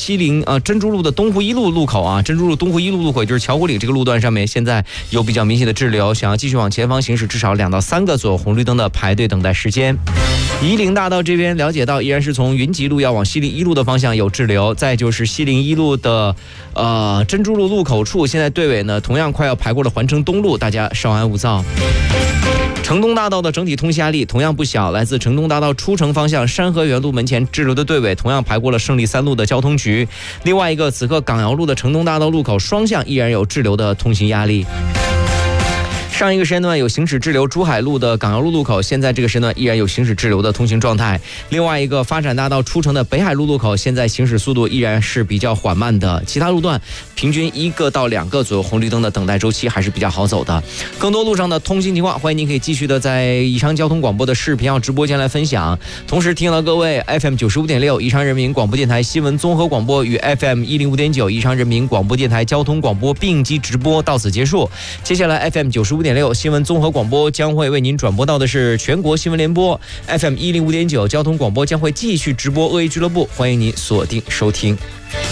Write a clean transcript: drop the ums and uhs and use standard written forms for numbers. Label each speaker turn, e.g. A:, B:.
A: 珍珠路的东湖一路路口啊，珍珠路东湖一路路口也就是桥湖岭这个路段上面，现在有比较明显的滞留，想要继续往前方行驶，至少2到3个左右红绿灯的排队等待时间。夷陵大道这边了解到，依然是从云集路要往西陵一路的方向有滞留，再就是西陵一路的珍珠路路口处，现在队尾呢同样快要排过了环城东路，大家稍安勿躁。城东大道的整体通行压力同样不小，来自城东大道出城方向山河园路门前滞留的队尾同样排过了胜利3路的交通局。另外一个，此刻港窑路的城东大道路口双向依然有滞留的通行压力。上一个时间段有行驶滞留珠海路的港窑路路口，现在这个时间段依然有行驶滞留的通行状态。另外一个发展大道出城的北海路路口，现在行驶速度依然是比较缓慢的，其他路段平均1个到2个左右红绿灯的等待周期还是比较好走的。更多路上的通行情况，欢迎您可以继续的在宜昌交通广播的视频直播间来分享。同时提醒到各位 FM 95.6宜昌人民广播电台新闻综合广播与 FM 105.9宜昌人民广播电台交通广播并机直播到此结束。接下来 FM 95.6新闻综合广播将会为您转播到的是全国新闻联播， FM 105.9交通广播将会继续直播恶意俱乐部，欢迎您锁定收听。